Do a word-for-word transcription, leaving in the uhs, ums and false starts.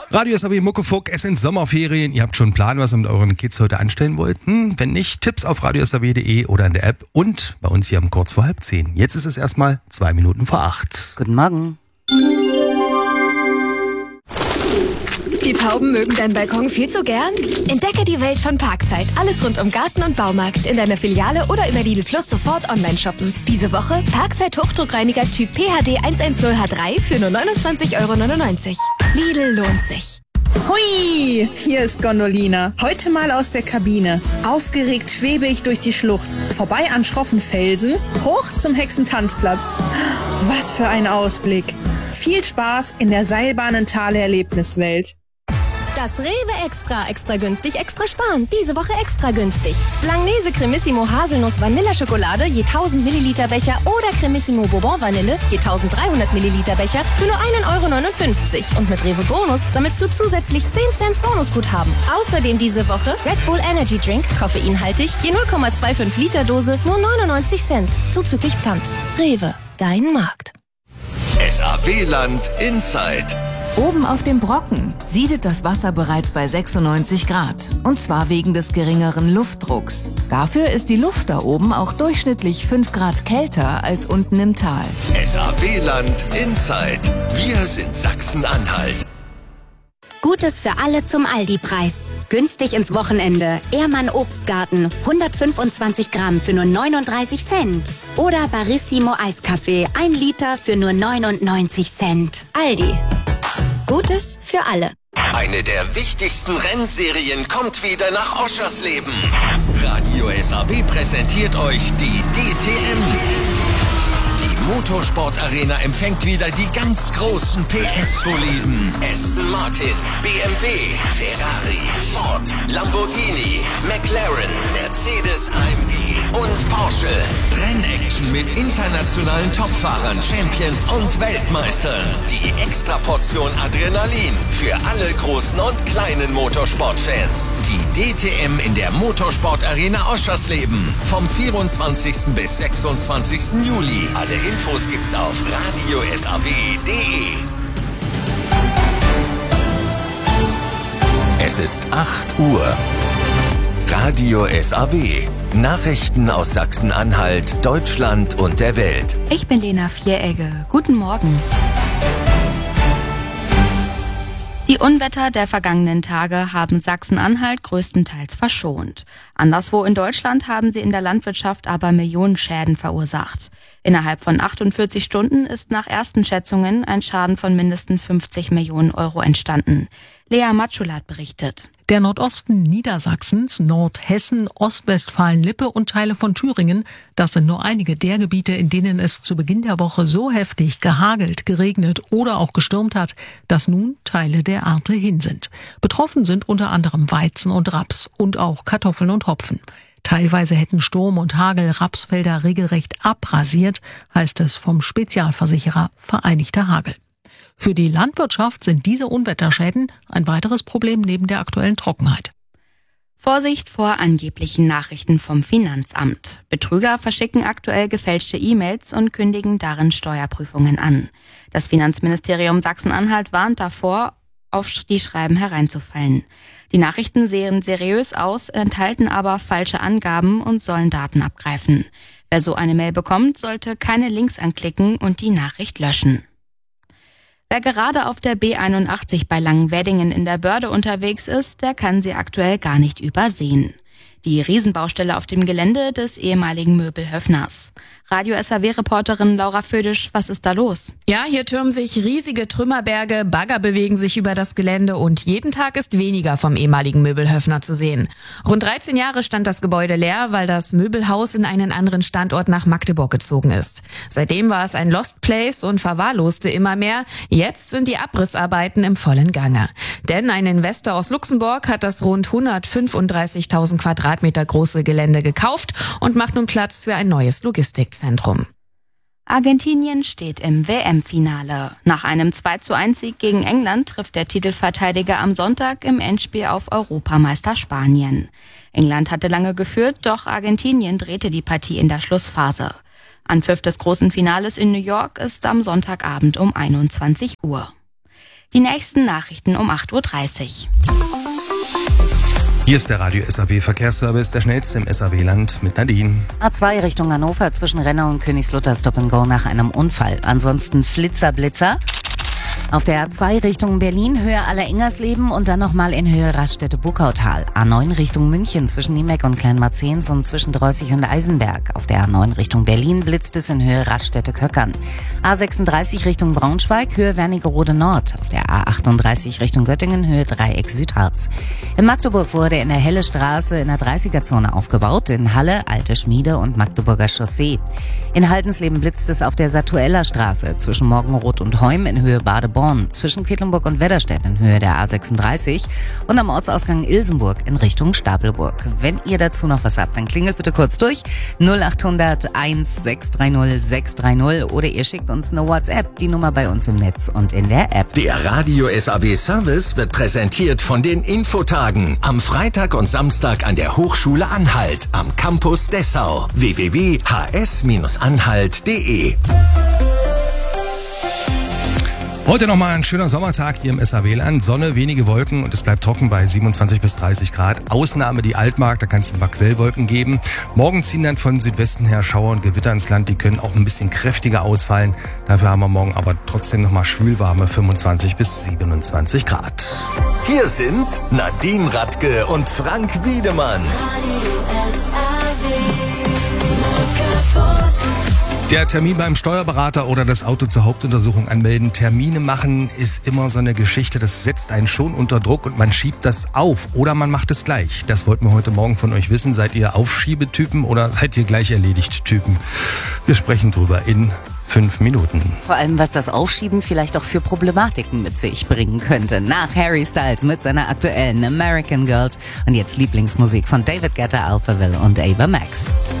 Radio S A B Muckefuck, es sind Sommerferien. Ihr habt schon einen Plan, was ihr mit euren Kids heute anstellen wollt? Hm, wenn nicht, Tipps auf radio s a w punkt d e oder in der App und bei uns hier um kurz vor halb zehn. Jetzt ist es erstmal zwei Minuten vor acht. Guten Morgen. Die Tauben mögen deinen Balkon viel zu gern? Entdecke die Welt von Parkside. Alles rund um Garten und Baumarkt. In deiner Filiale oder über Lidl Plus sofort online shoppen. Diese Woche Parkside Hochdruckreiniger Typ P H D hundertzehn H drei für nur neunundzwanzig Euro neunundneunzig. Lidl lohnt sich. Hui, hier ist Gondolina. Heute mal aus der Kabine. Aufgeregt schwebe ich durch die Schlucht. Vorbei an schroffen Felsen, hoch zum Hexentanzplatz. Was für ein Ausblick. Viel Spaß in der Seilbahnentale-Erlebniswelt. Das Rewe Extra, extra günstig, extra sparen. Diese Woche extra günstig. Langnese Cremissimo Haselnuss Vanilleschokolade je tausend Milliliter Becher oder Cremissimo Bourbon Vanille je eintausenddreihundert Milliliter Becher für nur ein Euro neunundfünfzig. Und mit Rewe Bonus sammelst du zusätzlich zehn Cent Bonusguthaben. Außerdem diese Woche Red Bull Energy Drink, koffeinhaltig, je null Komma fünfundzwanzig Liter Dose, nur neunundneunzig Cent. Zuzüglich Pfand. Rewe, dein Markt. S A B-Land Inside. Oben auf dem Brocken siedet das Wasser bereits bei sechsundneunzig Grad. Und zwar wegen des geringeren Luftdrucks. Dafür ist die Luft da oben auch durchschnittlich fünf Grad kälter als unten im Tal. S A B-Land Inside. Wir sind Sachsen-Anhalt. Gutes für alle zum Aldi-Preis. Günstig ins Wochenende. Ehrmann Obstgarten, hundertfünfundzwanzig Gramm für nur neununddreißig Cent. Oder Barissimo Eiskaffee, ein Liter für nur neunundneunzig Cent. Aldi. Gutes für alle. Eine der wichtigsten Rennserien kommt wieder nach Oschersleben. Radio S A B präsentiert euch die D T M. Die Motorsportarena empfängt wieder die ganz großen P S-Boliden. Aston Martin, B M W, Ferrari, Ford, Lamborghini, McLaren, Mercedes A M G und Porsche. Rennaction mit internationalen Topfahrern, Champions und Weltmeistern. Die Extraportion Adrenalin für alle großen und kleinen Motorsportfans. Die D T M in der Motorsportarena Oschersleben vom vierundzwanzigsten bis sechsundzwanzigsten Juli. Alle Infos gibt's auf radio s a b punkt d e. Es ist acht Uhr. Radio S A B. Nachrichten aus Sachsen-Anhalt, Deutschland und der Welt. Ich bin Lena Vieregge. Guten Morgen. Die Unwetter der vergangenen Tage haben Sachsen-Anhalt größtenteils verschont. Anderswo in Deutschland haben sie in der Landwirtschaft aber Millionenschäden verursacht. Innerhalb von achtundvierzig Stunden ist nach ersten Schätzungen ein Schaden von mindestens fünfzig Millionen Euro entstanden. Lea Matschulat berichtet. Der Nordosten Niedersachsens, Nordhessen, Ostwestfalen-Lippe und Teile von Thüringen, das sind nur einige der Gebiete, in denen es zu Beginn der Woche so heftig gehagelt, geregnet oder auch gestürmt hat, dass nun Teile der Ernte hin sind. Betroffen sind unter anderem Weizen und Raps und auch Kartoffeln und Hopfen. Teilweise hätten Sturm und Hagel Rapsfelder regelrecht abrasiert, heißt es vom Spezialversicherer Vereinigter Hagel. Für die Landwirtschaft sind diese Unwetterschäden ein weiteres Problem neben der aktuellen Trockenheit. Vorsicht vor angeblichen Nachrichten vom Finanzamt. Betrüger verschicken aktuell gefälschte E-Mails und kündigen darin Steuerprüfungen an. Das Finanzministerium Sachsen-Anhalt warnt davor, auf die Schreiben hereinzufallen. Die Nachrichten sehen seriös aus, enthalten aber falsche Angaben und sollen Daten abgreifen. Wer so eine Mail bekommt, sollte keine Links anklicken und die Nachricht löschen. Wer gerade auf der B einundachtzig bei Langenweddingen in der Börde unterwegs ist, der kann sie aktuell gar nicht übersehen. Die Riesenbaustelle auf dem Gelände des ehemaligen Möbelhöfners. Radio S A W-Reporterin Laura Födisch, was ist da los? Ja, hier türmen sich riesige Trümmerberge, Bagger bewegen sich über das Gelände und jeden Tag ist weniger vom ehemaligen Möbelhöfner zu sehen. Rund dreizehn Jahre stand das Gebäude leer, weil das Möbelhaus in einen anderen Standort nach Magdeburg gezogen ist. Seitdem war es ein Lost Place und verwahrloste immer mehr. Jetzt sind die Abrissarbeiten im vollen Gange. Denn ein Investor aus Luxemburg hat das rund hundertfünfunddreißigtausend Quadratmeter große Gelände gekauft und macht nun Platz für ein neues Logistikzentrum. Argentinien steht im W M-Finale. Nach einem zwei zu eins Sieg gegen England trifft der Titelverteidiger am Sonntag im Endspiel auf Europameister Spanien. England hatte lange geführt, doch Argentinien drehte die Partie in der Schlussphase. Anpfiff des großen Finales in New York ist am Sonntagabend um einundzwanzig Uhr. Die nächsten Nachrichten um acht Uhr dreißig. Hier ist der Radio S A W Verkehrsservice, der schnellste im S A W-Land mit Nadine. A zwei Richtung Hannover zwischen Renner und Königslutter Stop and Go nach einem Unfall. Ansonsten Flitzer, Blitzer. Auf der A zwei Richtung Berlin, Höhe Aller-Ingersleben und dann nochmal in Höhe Raststätte-Buckautal. A neun Richtung München zwischen Niemeck und Kleinmarzens und zwischen Dreußig und Eisenberg. Auf der A neun Richtung Berlin blitzt es in Höhe Raststätte-Köckern. A sechsunddreißig Richtung Braunschweig, Höhe Wernigerode Nord. Auf der A achtunddreißig Richtung Göttingen, Höhe Dreieck Südharz. In Magdeburg wurde in der Helle Straße in der dreißiger-Zone aufgebaut. In Halle, Alte Schmiede und Magdeburger Chaussee. In Haldensleben blitzt es auf der Satueller Straße zwischen Morgenroth und Heum in Höhe Badeborn. Zwischen Quedlinburg und Wedderstedt in Höhe der A sechsunddreißig und am Ortsausgang Ilsenburg in Richtung Stapelburg. Wenn ihr dazu noch was habt, dann klingelt bitte kurz durch null acht hundert eins sechs drei null sechs drei null oder ihr schickt uns eine WhatsApp, die Nummer bei uns im Netz und in der App. Der Radio S A W Service wird präsentiert von den Infotagen am Freitag und Samstag an der Hochschule Anhalt am Campus Dessau. w w w punkt h s anhalt punkt d e Heute nochmal ein schöner Sommertag hier im S A W-Land. Sonne, wenige Wolken und es bleibt trocken bei siebenundzwanzig bis dreißig Grad. Ausnahme die Altmark, da kann es ein paar Quellwolken geben. Morgen ziehen dann von Südwesten her Schauer und Gewitter ins Land. Die können auch ein bisschen kräftiger ausfallen. Dafür haben wir morgen aber trotzdem nochmal schwülwarme fünfundzwanzig bis siebenundzwanzig Grad. Hier sind Nadine Radke und Frank Wiedemann. Der Termin beim Steuerberater oder das Auto zur Hauptuntersuchung anmelden. Termine machen ist immer so eine Geschichte, das setzt einen schon unter Druck und man schiebt das auf oder man macht es gleich. Das wollten wir heute Morgen von euch wissen. Seid ihr Aufschiebetypen oder seid ihr gleich erledigt Typen? Wir sprechen drüber in fünf Minuten. Vor allem, was das Aufschieben vielleicht auch für Problematiken mit sich bringen könnte. Nach Harry Styles mit seiner aktuellen American Girls und jetzt Lieblingsmusik von David Guetta, Alphaville und Ava Max.